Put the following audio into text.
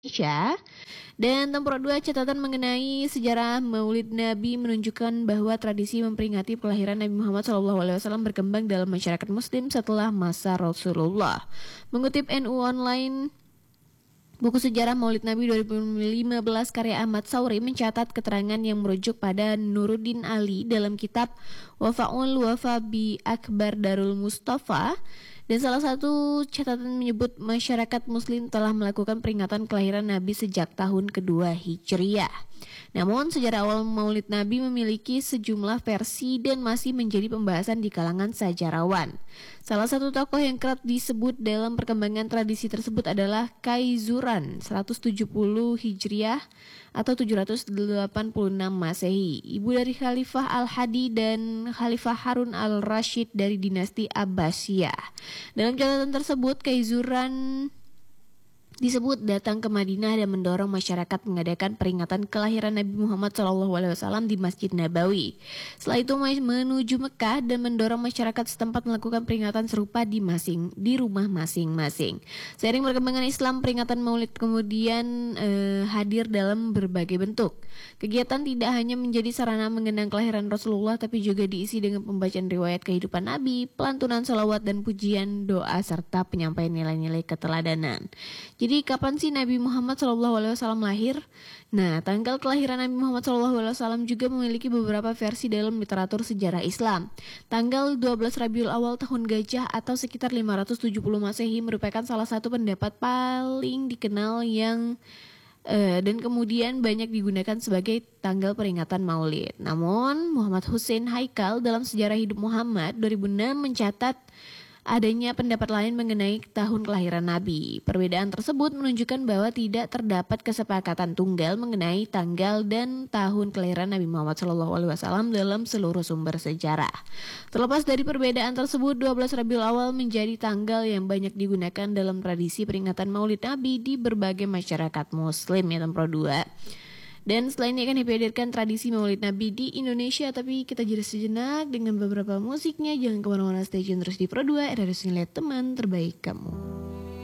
Indonesia. Dan nomor 2, catatan mengenai sejarah Maulid Nabi menunjukkan bahwa tradisi memperingati kelahiran Nabi Muhammad SAW berkembang dalam masyarakat Muslim setelah masa Rasulullah. Mengutip NU Online, buku sejarah Maulid Nabi 2015 karya Ahmad Sauri mencatat keterangan yang merujuk pada Nuruddin Ali dalam kitab Wafa'ul Wafa bi Akbar Darul Mustafa. Dan salah satu catatan menyebut masyarakat Muslim telah melakukan peringatan kelahiran Nabi sejak tahun kedua Hijriah. Namun sejarah awal Maulid Nabi memiliki sejumlah versi dan masih menjadi pembahasan di kalangan sejarawan. Salah satu tokoh yang kerap disebut dalam perkembangan tradisi tersebut adalah Kaizuran 170 Hijriah atau 786 Masehi, ibu dari Khalifah Al-Hadi dan Khalifah Harun Al-Rashid dari dinasti Abbasiyah. Dalam catatan tersebut, Kaizuran disebut datang ke Madinah dan mendorong masyarakat mengadakan peringatan kelahiran Nabi Muhammad SAW di Masjid Nabawi. Setelah itu menuju Mekah dan mendorong masyarakat setempat melakukan peringatan serupa di rumah masing-masing. Seiring perkembangan Islam, peringatan Maulid kemudian hadir dalam berbagai bentuk. Kegiatan tidak hanya menjadi sarana mengenang kelahiran Rasulullah, tapi juga diisi dengan pembacaan riwayat kehidupan Nabi, pelantunan sholawat dan pujian doa serta penyampaian nilai-nilai keteladanan. Jadi kapan sih Nabi Muhammad SAW lahir? Nah, tanggal kelahiran Nabi Muhammad SAW juga memiliki beberapa versi dalam literatur sejarah Islam. Tanggal 12 Rabiul Awal tahun Gajah atau sekitar 570 Masehi merupakan salah satu pendapat paling dikenal yang dan kemudian banyak digunakan sebagai tanggal peringatan Maulid. Namun Muhammad Hussein Haikal dalam Sejarah Hidup Muhammad 2006 mencatat adanya pendapat lain mengenai tahun kelahiran Nabi. Perbedaan tersebut menunjukkan bahwa tidak terdapat kesepakatan tunggal mengenai tanggal dan tahun kelahiran Nabi Muhammad SAW dalam seluruh sumber sejarah. Terlepas dari perbedaan tersebut, 12 Rabiul Awal menjadi tanggal yang banyak digunakan dalam tradisi peringatan Maulid Nabi di berbagai masyarakat Muslim, ya Tempro 2. Dan setelah ini akan dihadirkan tradisi Maulid Nabi di Indonesia. Tapi kita jeda sejenak dengan beberapa musiknya. Jangan kemana-mana, stay tune terus di Pro 2 RRI Single, teman terbaik kamu.